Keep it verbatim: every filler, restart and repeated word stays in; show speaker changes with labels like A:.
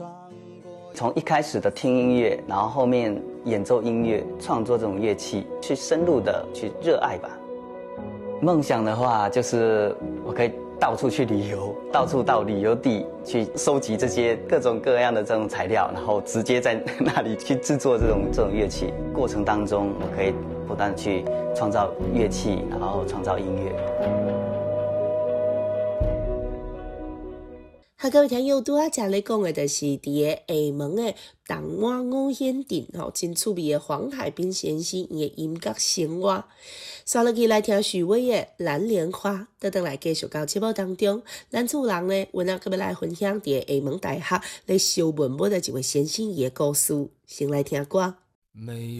A: 从一开始的听音乐，然后后面演奏音乐，创作这种乐器，去深入的去热爱吧。梦想的话，就是我可以到处去旅游，到处到旅游地去收集这些各种各样的这种材料，然后直接在那里去制作这种这种乐器。过程当中，我可以不断去创造乐器，然后创造音乐。
B: 哈，各位听友，拄仔才咧讲的，就是伫个厦门的东湾五险镇吼，真趣味的黄海滨先生伊的音乐生活。刷落去来听许巍的《蓝莲花》，倒转来继续到节目当中，咱厝人呢，阮仔搁要来分享伫个厦门大学咧修文物的一位先生伊的故事，先来听歌。